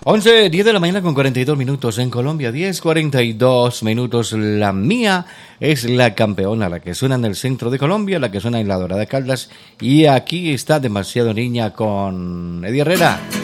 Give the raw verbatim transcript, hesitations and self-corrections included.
once, diez de la mañana con cuarenta y dos minutos en Colombia, diez, cuarenta y dos minutos. La mía es la campeona, la que suena en el centro de Colombia, la que suena en la Dorada Caldas. Y aquí está Demasiado Niña con Eddie Herrera.